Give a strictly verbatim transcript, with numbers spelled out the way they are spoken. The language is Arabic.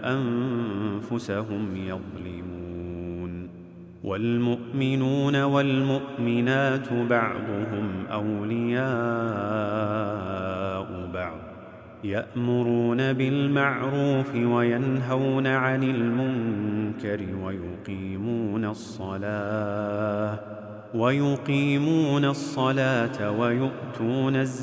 أنفسهم يظلمون. والمؤمنون والمؤمنات بعضهم أولياء بعض يأمرون بالمعروف وينهون عن المنكر ويقيمون الصلاة ويقيمون الصلاة ويؤتون الزكاة